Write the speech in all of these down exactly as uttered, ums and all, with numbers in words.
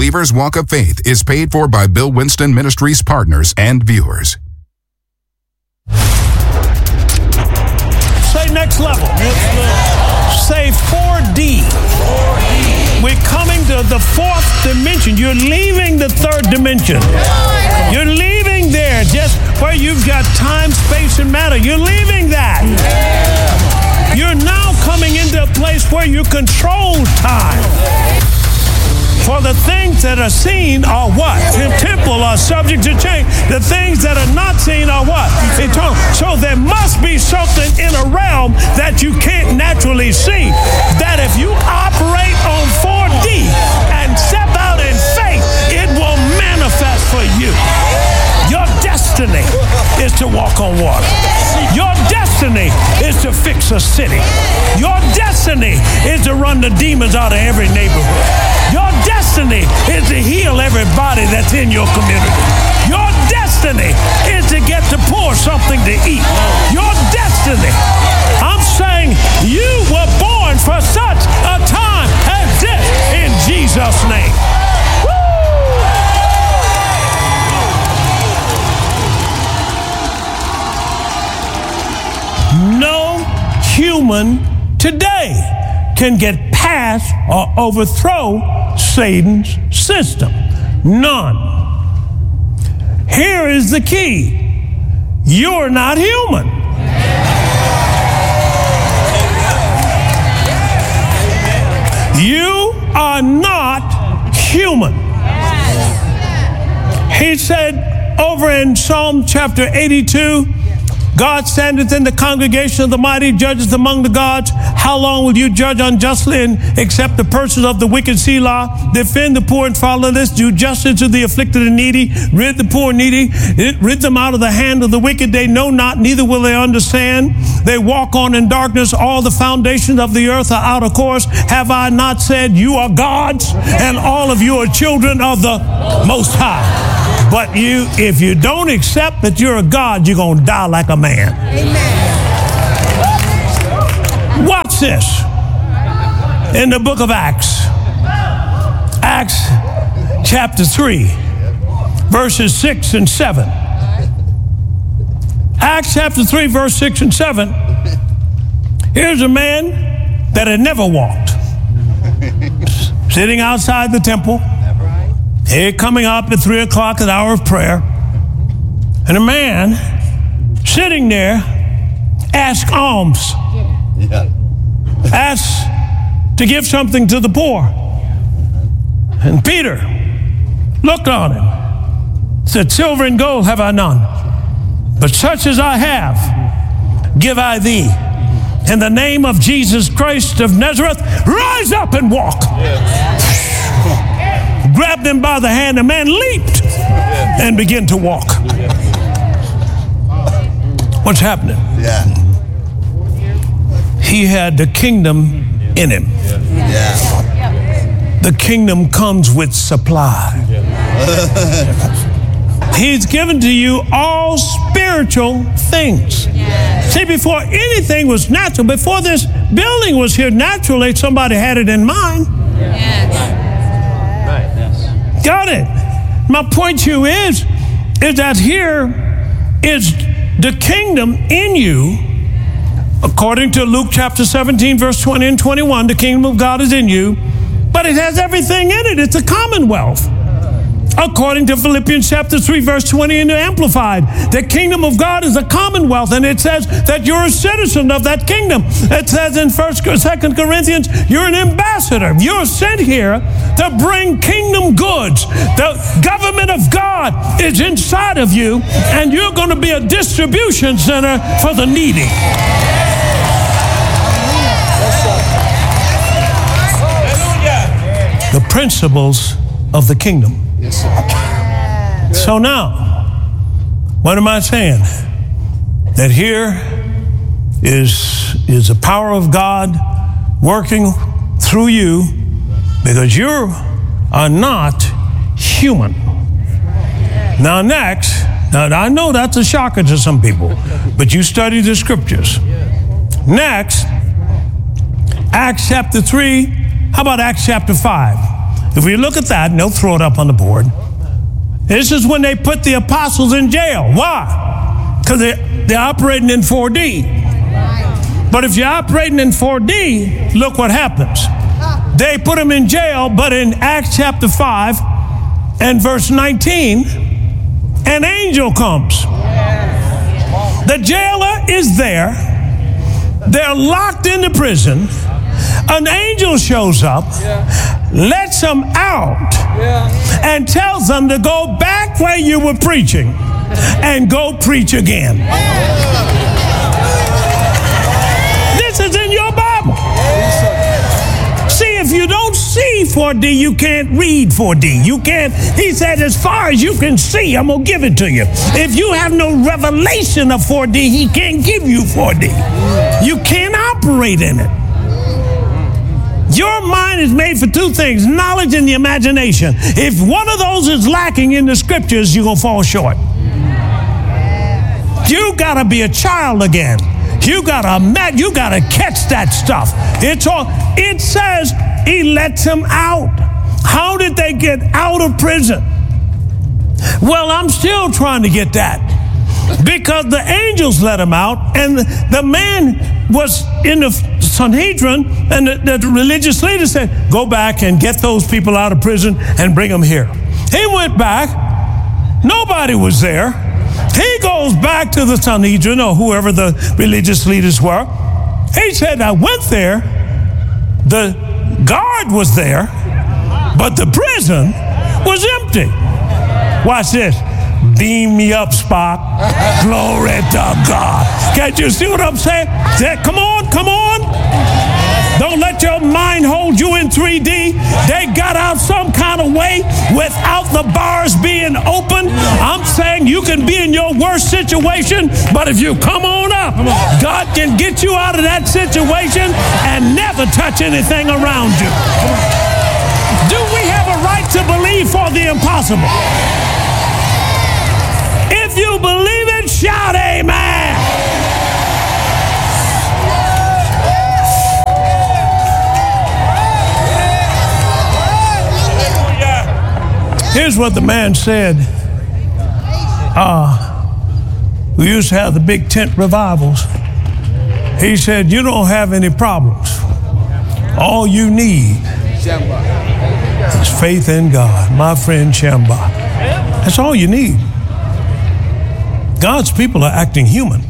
Believer's Walk of Faith is paid for by Bill Winston Ministries partners and viewers. Say next level. Next level. Say four D. four D. We're coming to the fourth dimension. You're leaving the third dimension. You're leaving there just where you've got time, space, and matter. You're leaving that. You're now coming into a place where you control time. For the things that are seen are what? Temporal, are subject to change. The things that are not seen are what? Eternal. So there must be something in a realm that you can't naturally see. That if you operate on four D and step out in faith, it will manifest for you. Your destiny is to walk on water. Your destiny is to fix a city. Your destiny is to run the demons out of every neighborhood. Your destiny is to heal everybody that's in your community. Your destiny is to get to pour something to eat. Your destiny. I'm saying you were born for such a time as this in Jesus' name. No human today can get past or overthrow Satan's system. None. Here is the key. You're not human. You are not human. He said over in Psalm chapter eighty-two, God standeth in the congregation of the mighty, judgeth among the gods. How long will you judge unjustly and accept the persons of the wicked? Selah. Defend the poor and fatherless. Do justice to the afflicted and needy. Rid the poor and needy. Rid them out of the hand of the wicked. They know not, neither will they understand. They walk on in darkness. All the foundations of the earth are out of course. Have I not said you are gods, and all of you are children of the Most High? But you, if you don't accept that you're a God, you're going to die like a man. Amen. Watch this. In the book of Acts. Acts chapter three, verses six and seven. Acts chapter three, verse six and seven. Here's a man that had never walked. Sitting outside the temple. Here coming up at three o'clock, an hour of prayer. And a man sitting there asked alms. Yeah. Asked to give something to the poor. And Peter looked on him, said, silver and gold have I none, but such as I have, give I thee. In the name of Jesus Christ of Nazareth, rise up and walk. Yeah. Grabbed him by the hand, the man leaped and began to walk. What's happening? Yeah. He had the kingdom in him. Yeah. The kingdom comes with supply. He's given to you all spiritual things. See, before anything was natural, before this building was here naturally, somebody had it in mind. Yes. Got it. My point to you is, is that here is the kingdom in you. According to Luke chapter seventeen, verse twenty and twenty-one, the kingdom of God is in you, but it has everything in it. It's a commonwealth. According to Philippians chapter three, verse twenty in the Amplified, the kingdom of God is a commonwealth, and it says that you're a citizen of that kingdom. It says in First, Second Corinthians, you're an ambassador. You're sent here to bring kingdom goods. The government of God is inside of you, and you're going to be a distribution center for the needy. The principles of the kingdom. Yes, sir. So now, what am I saying? That here is, is the power of God working through you, because you are not human. Now next, now I know that's a shocker to some people, but you study the scriptures. Next, Acts chapter three, how about Acts chapter five? if we look at that, and they'll throw it up on the board, this is when they put the apostles in jail. Why? Because they're, they're operating in four D. But if you're operating in four D, look what happens. They put them in jail, but in Acts chapter five and verse nineteen, an angel comes. The jailer is there. They're locked in the prison. An angel shows up, lets them out, and tells them to go back where you were preaching and go preach again. This is in your Bible. See, if you don't see four D, you can't read four D. You can't, he said, as far as you can see, I'm going to give it to you. If you have no revelation of four D, he can't give you four D. You can't operate in it. Your mind is made for two things, knowledge and the imagination. If one of those is lacking in the scriptures, you're going to fall short. You got to be a child again. You got to you got to catch that stuff. It's all, it says he lets them out. How did they get out of prison? Well, I'm still trying to get that. Because the angels let him out, and the man was in the Sanhedrin, and the, the religious leader said, go back and get those people out of prison and bring them here. He went back. Nobody was there. He goes back to the Sanhedrin, or whoever the religious leaders were. He said, I went there. The guard was there, but the prison was empty. Watch this. Beam me up, Spock. Glory to God. Can't you see what I'm saying? Say, come on, come on. Don't let your mind hold you in three D. They got out some kind of way without the bars being open. I'm saying you can be in your worst situation, but if you come on up, God can get you out of that situation and never touch anything around you. Do we have a right to believe for the impossible? If you believe it, shout amen. Here's what the man said. Uh, we used to have the big tent revivals. He said, you don't have any problems. All you need is faith in God. My friend Shamba. That's all you need. God's people are acting human.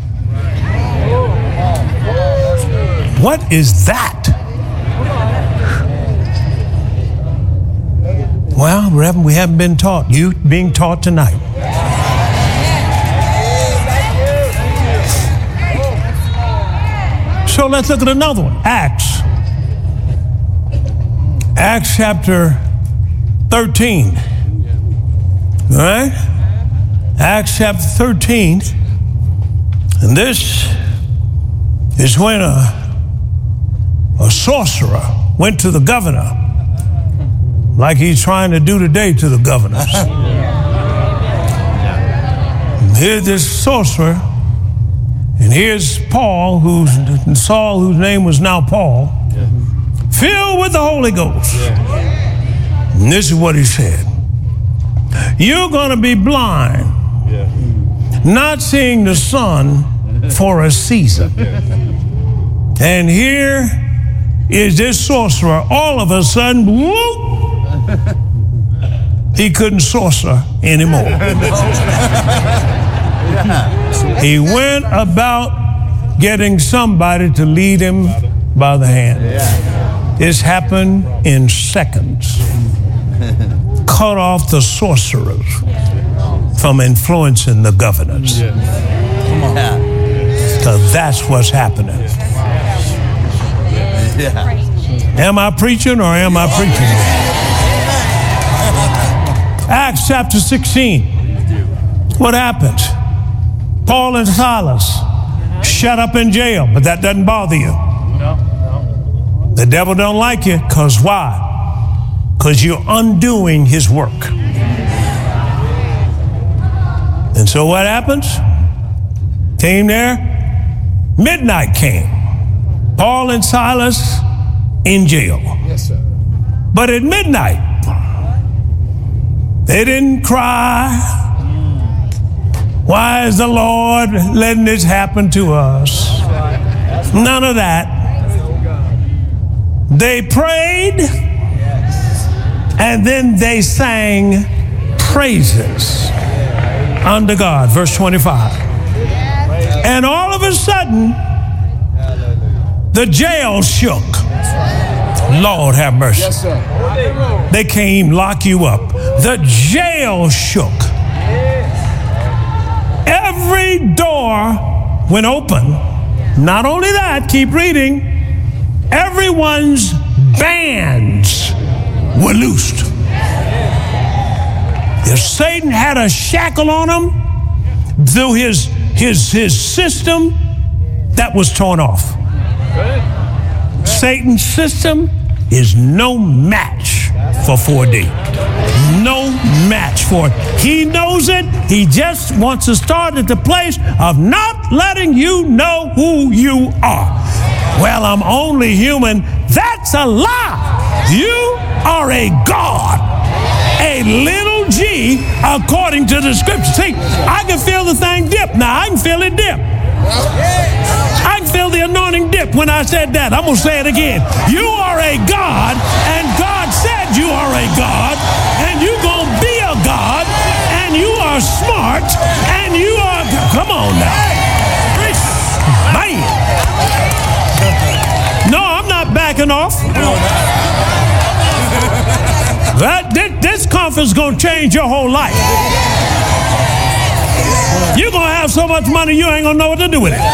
What is that? Well, Reverend, we haven't been taught. You being taught tonight. So let's look at another one. Acts. Acts chapter thirteen. All right? Acts chapter thirteen. And this is when a, a sorcerer went to the governor, like he's trying to do today to the governors. Here's this sorcerer, and here's Paul, who's Saul, whose name was now Paul, filled with the Holy Ghost. And this is what he said. You're going to be blind, not seeing the sun for a season. And here is this sorcerer, all of a sudden, whoop, he couldn't sorcerer anymore. He went about getting somebody to lead him by the hand. This happened in seconds. Cut off the sorcerers from influencing the governors. Because that's what's happening. Am I preaching or am I preaching? Acts chapter sixteen. What happens? Paul and Silas shut up in jail, but that doesn't bother you. The devil don't like you, because why? Because you're undoing his work. And so what happens? Came there, midnight came. Paul and Silas in jail. Yes, sir. But at midnight, They didn't cry, why is the Lord letting this happen to us? None of that. They prayed, and then they sang praises unto God. Verse twenty-five. And all of a sudden, the jail shook. Lord have mercy. They can't even lock you up. The jail shook. Every door went open. Not only that, keep reading, everyone's bands were loosed. If Satan had a shackle on him through his, his, his system, that was torn off. Satan's system is no match for four D. No match for it. He knows it. He just wants to start at the place of not letting you know who you are. Well, I'm only human. That's a lie. You are a God. A little g according to the scripture. See, I can feel the thing dip. Now, I can feel it dip. I can feel the anointing dip when I said that. I'm going to say it again. You are a God, and God said you are a God, and you're going to be a God, and you are smart, and you are... Come on now. Man. No, I'm not backing off. That, this conference is going to change your whole life. You're going to have so much money you ain't going to know what to do with it.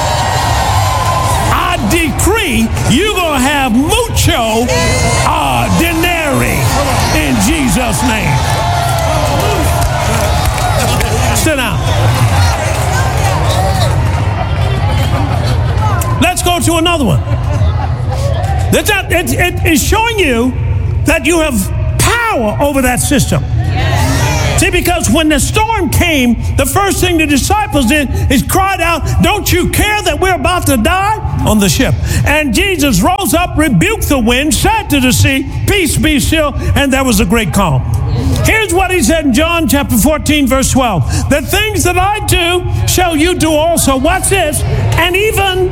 I decree you're going to have mucho uh, denari in Jesus' name. Sit down. Let's go to another one. It's, it, it, it's showing you that you have power over that system. See, because when the storm came, the first thing the disciples did is cried out, don't you care that we're about to die? On the ship. And Jesus rose up, rebuked the wind, said to the sea, peace be still, and there was a great calm. Here's what he said in John chapter fourteen, verse twelve. The things that I do shall you do also. Watch this. And even,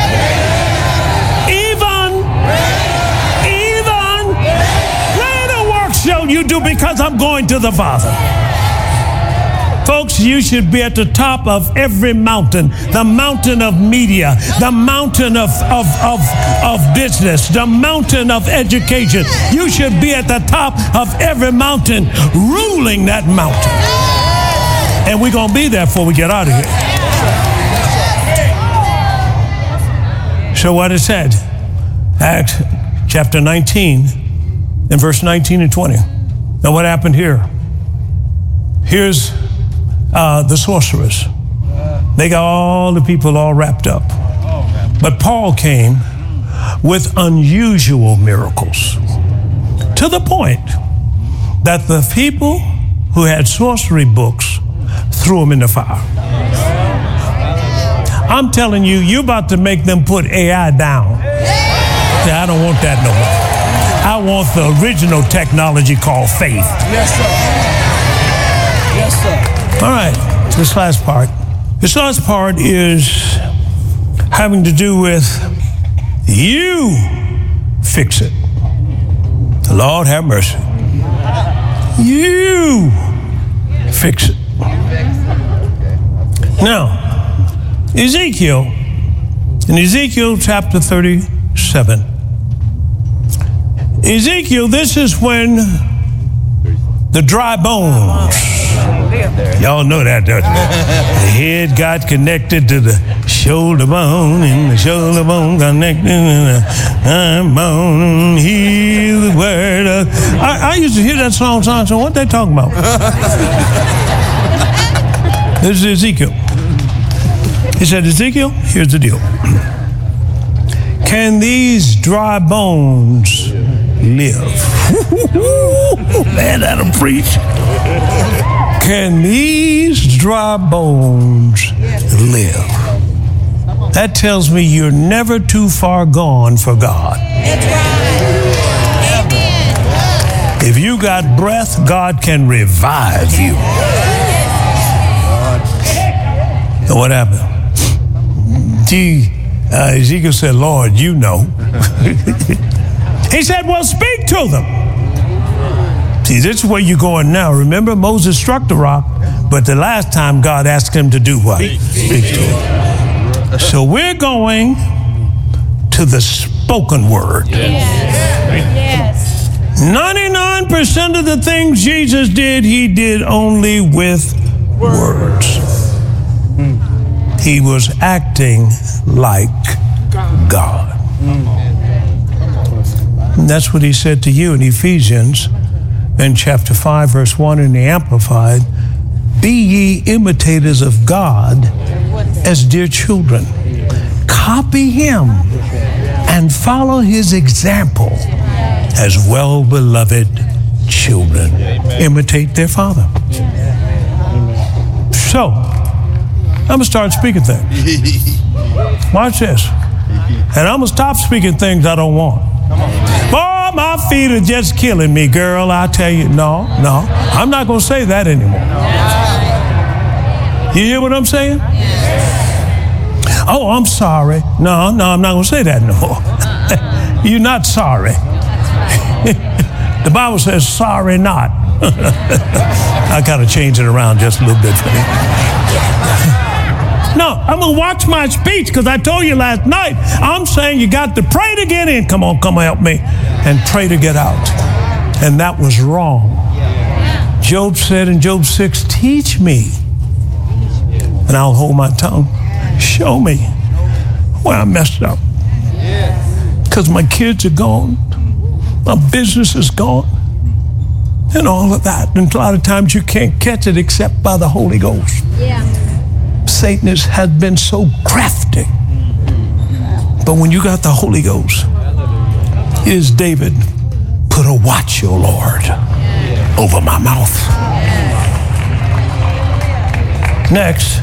even, even greater works shall you do because I'm going to the Father. Folks, you should be at the top of every mountain. The mountain of media, the mountain of, of, of, of business, the mountain of education. You should be at the top of every mountain, ruling that mountain. And we're going to be there before we get out of here. So what it said, Acts chapter nineteen, and verse nineteen and twenty. Now what happened here? Here's Uh, the sorcerers. They got all the people all wrapped up. But Paul came with unusual miracles to the point that the people who had sorcery books threw them in the fire. I'm telling you, you're about to make them put A I down. See, I don't want that no more. I want the original technology called faith. Yes, sir. Yes, sir. All right, this last part. This last part is having to do with you fix it. The Lord have mercy. You fix it. Now, Ezekiel, in Ezekiel chapter thirty-seven, Ezekiel, this is when the dry bones, y'all know that, don't you? The head got connected to the shoulder bone, and the shoulder bone connected to the arm bone. Hear the word of... I, I used to hear that song, song, so what they talking about? This is Ezekiel. He said, Ezekiel, here's the deal. Can these dry bones live? Man, that'll preach. Can these dry bones live? That tells me you're never too far gone for God. If you got breath, God can revive you. And what happened? Gee, uh, Ezekiel said, Lord, you know. He said, well, speak to them. See, this is where you're going now. Remember, Moses struck the rock, but the last time God asked him to do what? Speak to him. So we're going to the spoken word. Yes. ninety-nine percent of the things Jesus did, he did only with words. He was acting like God. And that's what he said to you in Ephesians in chapter five, verse one in the Amplified. Be ye imitators of God as dear children. Copy him and follow his example as well-beloved children. Imitate their father. So, I'm going to start speaking things. Watch this. And I'm going to stop speaking things I don't want. Boy, my feet are just killing me, girl. I tell you, no, no. I'm not going to say that anymore. You hear what I'm saying? Oh, I'm sorry. No, no, I'm not going to say that no more. You're not sorry. The Bible says sorry not. I got to change it around just a little bit for you. No, I'm going to watch my speech because I told you last night, I'm saying you got to pray to get in. Come on, come help me. And pray to get out. And that was wrong. Job said in Job six, teach me and I'll hold my tongue. Show me where I messed up. Because my kids are gone. My business is gone. And all of that. And a lot of times you can't catch it except by the Holy Ghost. Yeah. Satan is, has been so crafty. But when you got the Holy Ghost, is David, put a watch, O Lord, over my mouth. Next,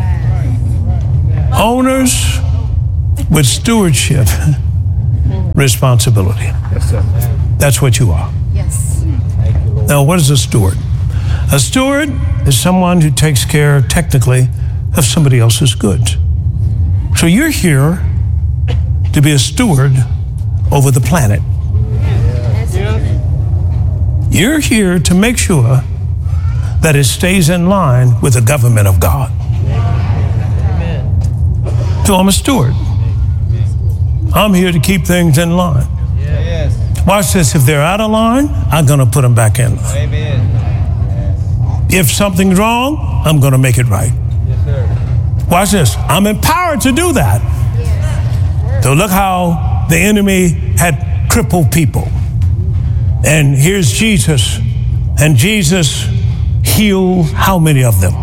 owners with stewardship responsibility. Yes, sir. That's what you are. Yes. Now, what is a steward? A steward is someone who takes care, technically, of somebody else's goods. So you're here to be a steward over the planet. You're here to make sure that it stays in line with the government of God. So I'm a steward. I'm here to keep things in line. Watch this. If they're out of line, I'm going to put them back in line. If something's wrong, I'm going to make it right. Watch this. I'm empowered to do that. So look how the enemy had crippled people. And here's Jesus. And Jesus healed how many of them?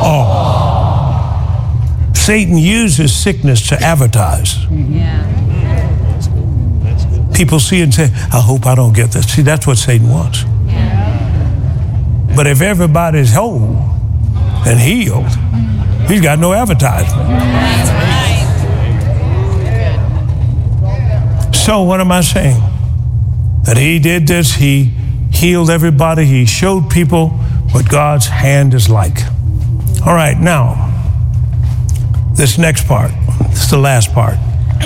All. Satan uses sickness to advertise. People see it and say, I hope I don't get this. See, that's what Satan wants. But if everybody's whole and healed, he's got no advertisement. So what am I saying? That he did this, he healed everybody, he showed people what God's hand is like. All right, now, this next part, this is the last part.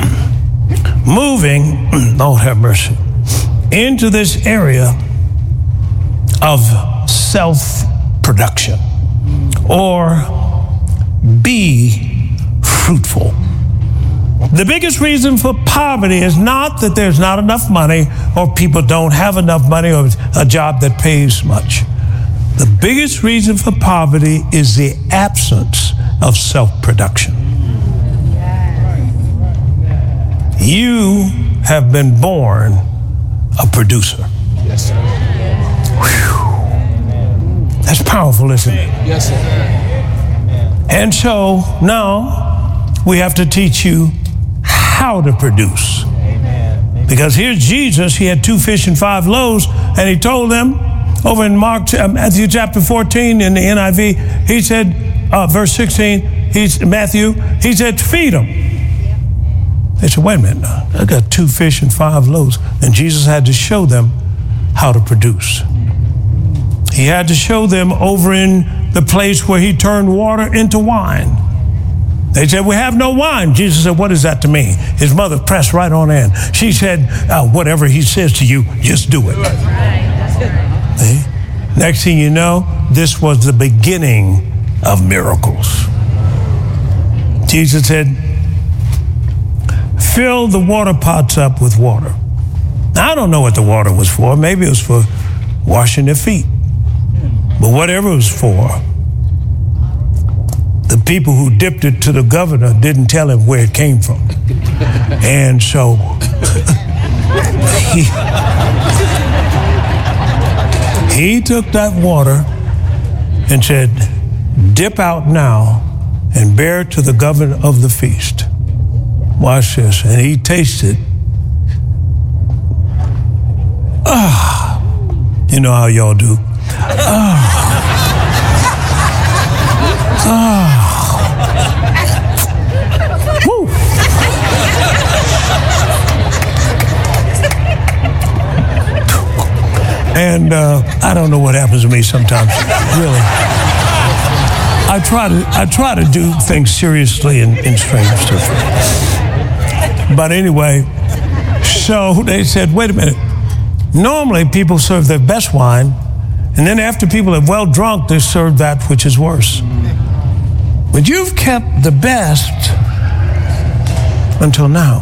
Moving, Lord have mercy, into this area of self-production, or be fruitful. The biggest reason for poverty is not that there's not enough money or people don't have enough money or a job that pays much. The biggest reason for poverty is the absence of self-production. You have been born a producer. Yes, sir. Whew. That's powerful, isn't it? Yes, sir. And so now we have to teach you how to produce. Because here's Jesus, he had two fish and five loaves, and he told them over in Mark, Matthew chapter fourteen in the N I V, he said, uh, verse sixteen, he's Matthew, he said, feed them. They said, wait a minute, I got two fish and five loaves. And Jesus had to show them how to produce. He had to show them over in the place where he turned water into wine. They said, we have no wine. Jesus said, what is that to me? His mother pressed right on in. She said, uh, whatever he says to you, just do it. See? Next thing you know, this was the beginning of miracles. Jesus said, fill the water pots up with water. Now, I don't know what the water was for. Maybe it was for washing their feet. But whatever it was for, the people who dipped it to the governor didn't tell him where it came from. And so he, he took that water and said, dip out now and bear it to the governor of the feast. Watch this. And he tasted. Ah, you know how y'all do. Ah. Ah. Woo. And uh, I don't know what happens to me sometimes, really. I try to I try to do things seriously in, in strange stuff. But anyway, so they said, wait a minute. Normally people serve their best wine, and then after people are well drunk, they serve that which is worse. But you've kept the best until now.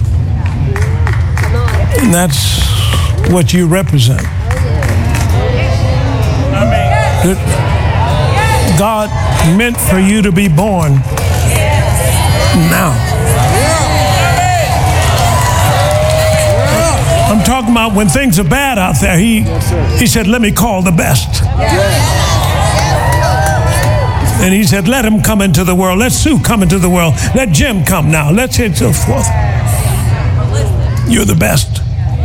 And that's what you represent. God meant for you to be born now. I'm talking about when things are bad out there. He, he said, let me call the best. And he said, let him come into the world. Let Sue come into the world. Let Jim come now. Let's hit so forth. You're the best.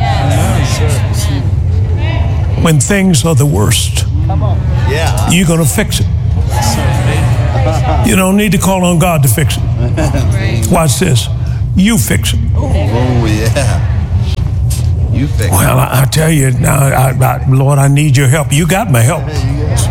When things are the worst, you're going to fix it. You don't need to call on God to fix it. Watch this. You fix it. Oh, yeah. You fix it. Well, I, I tell you now, I, I, Lord, I need your help. You got my help.